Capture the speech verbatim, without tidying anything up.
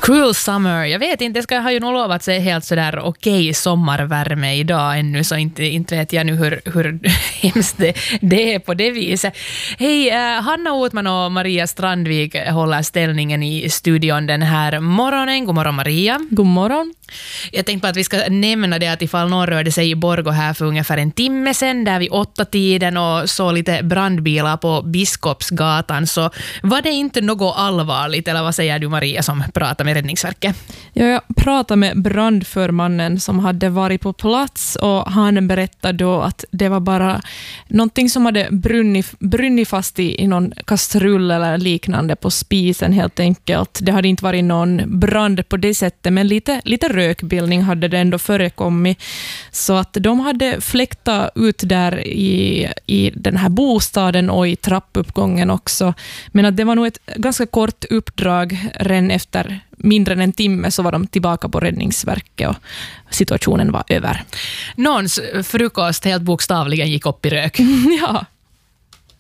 Cruel summer. Jag vet inte, det ska ha ju nog lovat sig helt sådär okej sommarvärme idag ännu, så inte, inte vet jag nu hur, hur hemskt det, det är på det viset. Hej, uh, Hanna Otman och Maria Strandvik håller ställningen i studion den här morgonen. God morgon Maria. God morgon. Jag tänkte på att vi ska nämna det att ifall någon rörde sig i Borgå här för ungefär en timme sedan, där vid åtta tiden och så lite brandbilar på Biskopsgatan, så var det inte något allvarligt, eller vad säger du Maria som pratar med Räddningsverket? Ja, jag pratade med brandförmannen som hade varit på plats, och han berättade då att det var bara någonting som hade brunnit, brunnit fast i, i någon kastrull eller liknande på spisen helt enkelt. Det hade inte varit någon brand på det sättet, men lite, lite rökbildning hade det ändå förekommit. Så att de hade fläktat ut där i, i den här bostaden och i trappuppgången också. Men att det var nog ett ganska kort uppdrag. Redan efter mindre än en timme så var de tillbaka på Räddningsverket och situationen var över. Någons frukost helt bokstavligen gick upp i rök. Ja.